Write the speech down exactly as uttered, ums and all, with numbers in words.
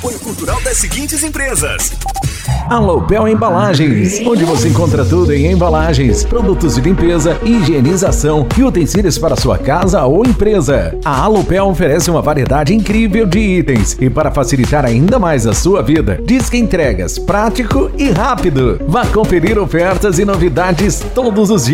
Apoio cultural das seguintes empresas: Alopel Embalagens, onde você encontra tudo em embalagens, produtos de limpeza, higienização e utensílios para sua casa ou empresa. A Alopel oferece uma variedade incrível de itens e, para facilitar ainda mais a sua vida, Disque Entregas prático e rápido. Vá conferir ofertas e novidades todos os dias.